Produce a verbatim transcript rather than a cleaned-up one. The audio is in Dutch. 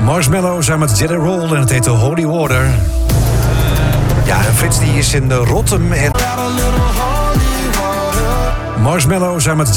Marshmallow samen met Jelly Roll en het heet Holy Water. Ja, en Frits die is in Rotterdam en... Marshmallow samen met